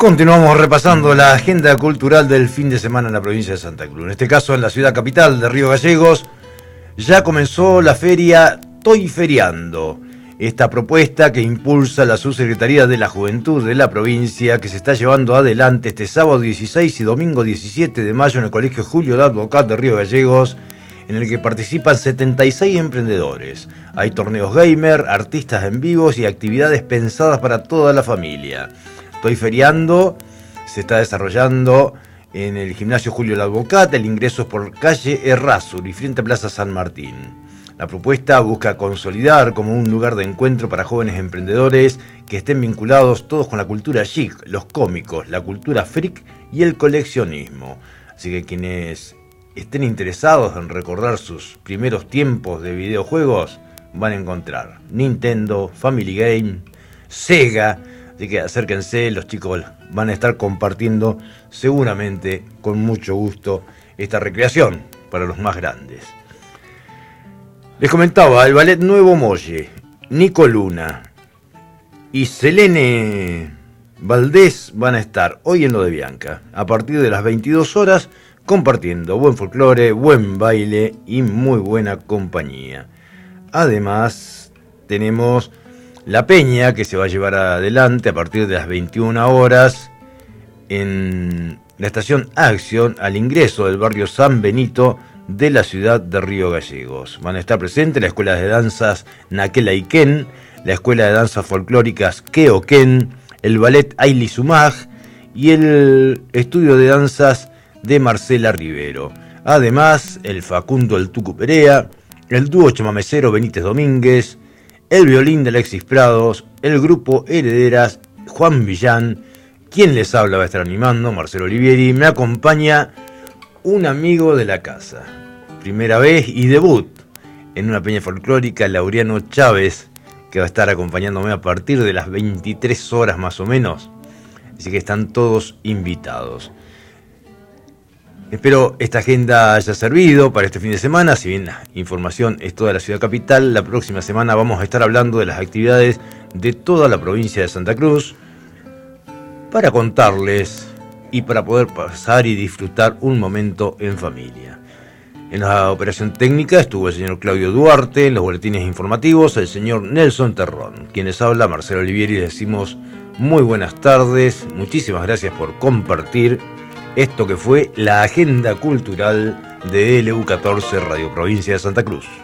Continuamos repasando la agenda cultural del fin de semana en la provincia de Santa Cruz. En este caso, en la ciudad capital de Río Gallegos, ya comenzó la feria Toy Feriando. Esta propuesta que impulsa la Subsecretaría de la Juventud de la provincia, que se está llevando adelante este sábado 16 y domingo 17 de mayo en el Colegio Julio de Advocat de Río Gallegos, en el que participan 76 emprendedores. Hay torneos gamer, artistas en vivos y actividades pensadas para toda la familia. Toy Feriando se está desarrollando en el Gimnasio Julio Advocat. El ingreso es por calle Errázuriz y frente a Plaza San Martín. La propuesta busca consolidar como un lugar de encuentro para jóvenes emprendedores que estén vinculados todos con la cultura chic, los cómicos, la cultura freak y el coleccionismo. Así que quienes estén interesados en recordar sus primeros tiempos de videojuegos van a encontrar Nintendo, Family Game, Sega. Así que acérquense, los chicos van a estar compartiendo seguramente con mucho gusto esta recreación para los más grandes. Les comentaba, el ballet Nuevo Molle, Nico Luna y Selene Valdés van a estar hoy en lo de Bianca, a partir de las 22 horas, compartiendo buen folclore, buen baile y muy buena compañía. Además, tenemos la peña que se va a llevar adelante a partir de las 21 horas en la estación Acción al ingreso del barrio San Benito de la ciudad de Río Gallegos. Van a estar presentes la Escuela de Danzas Naquela Iquén, la Escuela de Danzas Folclóricas Queoquén, el Ballet Aili Sumaj y el Estudio de Danzas de Marcela Rivero. Además, el Facundo El Tucu Perea, el dúo chamamecero Benítez Domínguez, el violín de Alexis Prados, el grupo Herederas, Juan Villán, quien les habla va a estar animando, Marcelo Olivieri. Me acompaña un amigo de la casa, primera vez y debut en una peña folclórica, Laureano Chávez, que va a estar acompañándome a partir de las 23 horas más o menos. Así que están todos invitados. Espero esta agenda haya servido para este fin de semana. Si bien la información es toda la ciudad capital, la próxima semana vamos a estar hablando de las actividades de toda la provincia de Santa Cruz para contarles y para poder pasar y disfrutar un momento en familia. En la operación técnica estuvo el señor Claudio Duarte, en los boletines informativos el señor Nelson Terrón. Quienes habla, Marcelo Olivieri, les decimos muy buenas tardes, muchísimas gracias por compartir esto que fue la agenda cultural de LU14 Radio Provincia de Santa Cruz.